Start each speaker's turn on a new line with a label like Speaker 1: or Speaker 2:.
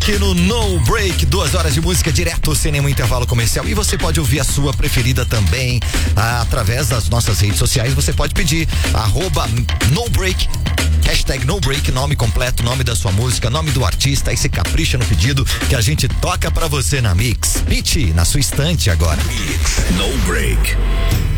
Speaker 1: Aqui no No Break, 2 horas de música direto, sem nenhum intervalo comercial. E você pode ouvir a sua preferida também através das nossas redes sociais. Você pode pedir @NoBreak, #NoBreak, nome completo, nome da sua música, nome do artista. Aí você capricha no pedido que a gente toca pra você na Mix. Pitty, na sua estante agora.
Speaker 2: Mix No Break.